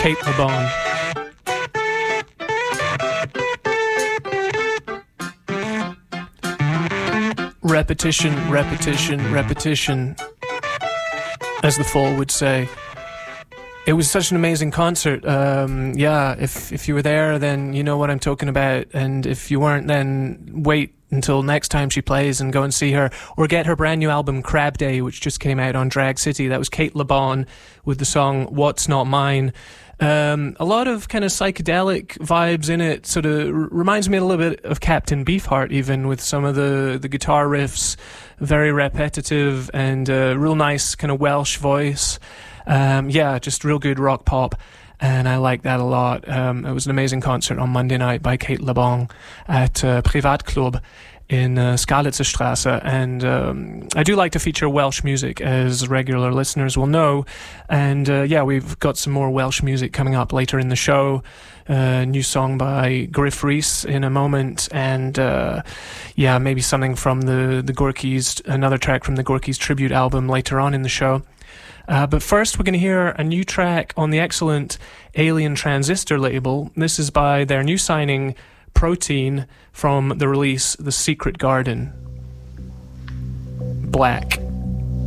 Kate LeBon. Repetition, repetition, repetition, as the Fall would say. It was such an amazing concert. If you were there, then you know what I'm talking about. And if you weren't, then wait until next time she plays and go and see her. Or get her brand new album, Crab Day, which just came out on Drag City. That was Kate LeBon with the song What's Not Mine. A lot of kind of psychedelic vibes in it. Sort of reminds me a little bit of Captain Beefheart, even, with some of the guitar riffs. Very repetitive and real nice kind of Welsh voice. Just real good rock pop, and I like that a lot. It was an amazing concert on Monday night by Kate LeBon at Privatclub in Skalitzer Straße, and I do like to feature Welsh music, as regular listeners will know, and we've got some more Welsh music coming up later in the show. New song by Griff Rhys in a moment, and maybe something from the Gorky's, another track from the Gorky's tribute album later on in the show. But first, we're going to hear a new track on the excellent Alien Transistor label. This is by their new signing, Protein, from the release The Secret Garden. Black.